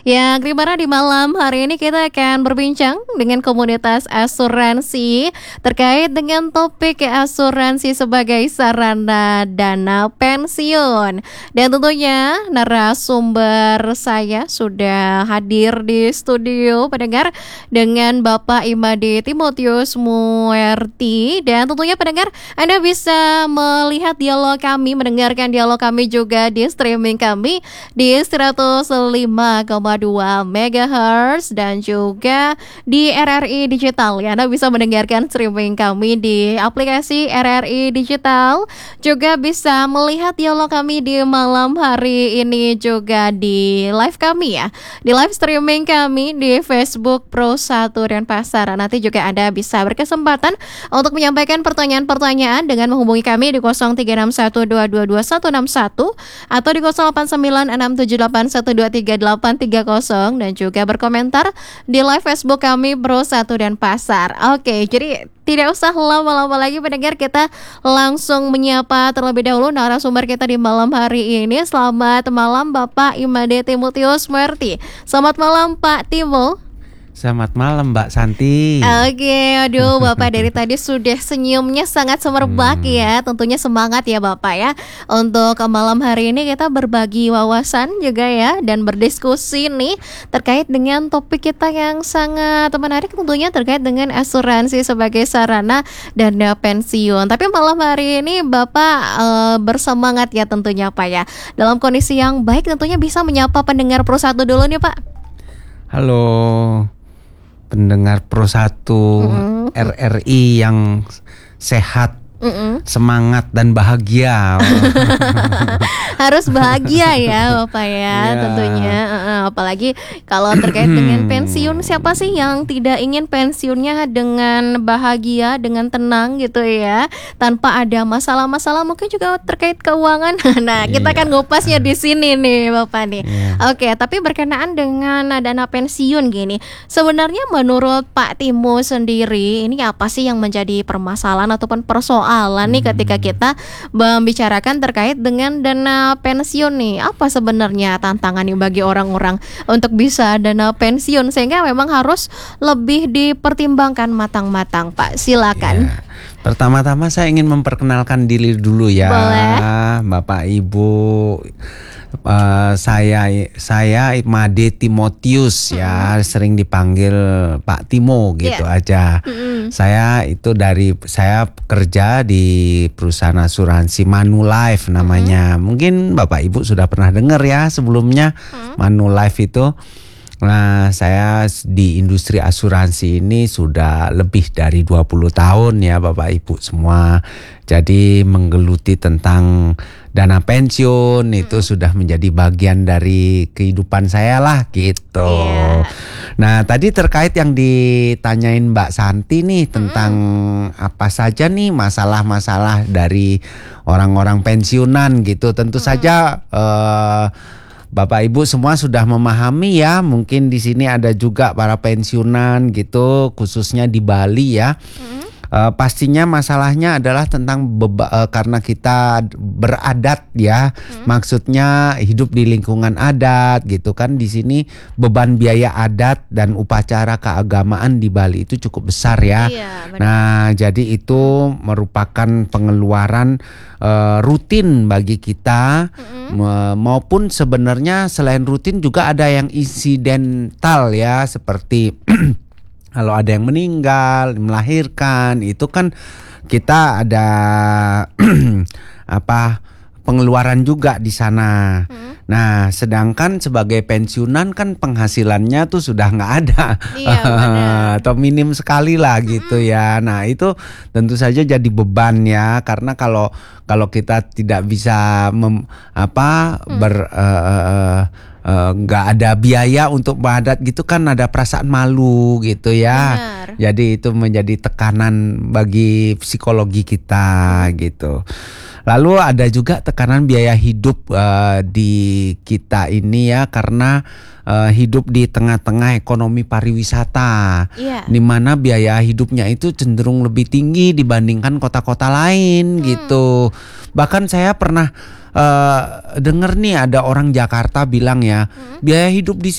Yang dimana di malam hari ini kita akan berbincang dengan komunitas asuransi terkait dengan topik asuransi sebagai sarana dana pensiun. Dan tentunya narasumber saya sudah hadir di studio pendengar dengan Bapak Imade Timotius Muerti. Dan tentunya pendengar, Anda bisa melihat dialog kami, mendengarkan dialog kami juga di streaming kami di 105,2 MHz dan juga di RRI Digital ya. Anda bisa mendengarkan streaming kami di aplikasi RRI Digital. Juga bisa melihat dialog kami di malam hari ini juga di live kami ya. Di live streaming kami di Facebook Pro 1 dan Pasar. Nanti juga Anda bisa berkesempatan untuk menyampaikan pertanyaan-pertanyaan dengan menghubungi kami di 0361222161 atau di 089678123830 dan juga berkomentar di live Facebook kami Pro 1 dan Pasar. Oke, jadi tidak usah lama-lama lagi pendengar, kita langsung menyapa terlebih dahulu narasumber kita di malam hari ini. Selamat malam Bapak Imade Timotius Muerti. Selamat malam Pak Timo. Selamat malam Mbak Santi. Oke, aduh Bapak dari tadi sudah senyumnya sangat semerbak ya. Tentunya semangat ya Bapak ya. Untuk malam hari ini kita berbagi wawasan juga ya, dan berdiskusi nih terkait dengan topik kita yang sangat menarik, tentunya terkait dengan asuransi sebagai sarana dana pensiun. Tapi malam hari ini Bapak bersemangat ya tentunya Pak ya. Dalam kondisi yang baik tentunya bisa menyapa pendengar Pro 1 dulu nih Pak. Halo pendengar Pro 1 RRI yang sehat, semangat dan bahagia. Harus bahagia ya Bapak ya, tentunya. Apalagi kalau terkait dengan pensiun, siapa sih yang tidak ingin pensiunnya dengan bahagia, dengan tenang gitu ya, tanpa ada masalah-masalah mungkin juga terkait keuangan. Nah, kita akan ngupasnya di sini nih Bapak nih. Oke, tapi berkenaan dengan dana pensiun gini, sebenarnya menurut Pak Timo sendiri, ini apa sih yang menjadi permasalahan ataupun persoalan nih ketika kita membicarakan terkait dengan dana pensiun nih? Apa sebenarnya tantangannya bagi orang-orang untuk bisa dana pensiun sehingga memang harus lebih dipertimbangkan matang-matang Pak? Silakan. Pertama-tama saya ingin memperkenalkan diri dulu ya. Boleh. Bapak Ibu, saya Imade Timotius ya, sering dipanggil Pak Timo gitu aja. Saya kerja di perusahaan asuransi Manulife namanya. Mungkin Bapak Ibu sudah pernah dengar ya sebelumnya Manulife itu. Nah, saya di industri asuransi ini sudah lebih dari 20 tahun ya Bapak Ibu semua. Jadi menggeluti tentang dana pensiun itu sudah menjadi bagian dari kehidupan saya lah gitu. Nah, tadi terkait yang ditanyain Mbak Santi nih tentang apa saja nih masalah-masalah dari orang-orang pensiunan gitu. Tentu saja Bapak Ibu semua sudah memahami ya, mungkin di sini ada juga para pensiunan gitu, khususnya di Bali ya. Pastinya masalahnya adalah tentang karena kita beradat ya, maksudnya hidup di lingkungan adat gitu kan. Di sini beban biaya adat dan upacara keagamaan di Bali itu cukup besar ya. Nah, jadi itu merupakan pengeluaran rutin bagi kita, maupun sebenarnya selain rutin juga ada yang insidental ya, seperti kalau ada yang meninggal, melahirkan, itu kan kita ada pengeluaran juga di sana. Nah, sedangkan sebagai pensiunan kan penghasilannya tuh sudah nggak ada, atau minim sekali lah gitu ya. Nah, itu tentu saja jadi beban ya, karena kalau kita tidak bisa nggak ada biaya untuk beradat gitu kan, ada perasaan malu gitu ya. Jadi itu menjadi tekanan bagi psikologi kita gitu. Lalu ada juga tekanan biaya hidup di kita ini ya, karena hidup di tengah-tengah ekonomi pariwisata, di mana biaya hidupnya itu cenderung lebih tinggi dibandingkan kota-kota lain gitu. Bahkan saya pernah dengar nih ada orang Jakarta bilang ya, biaya hidup di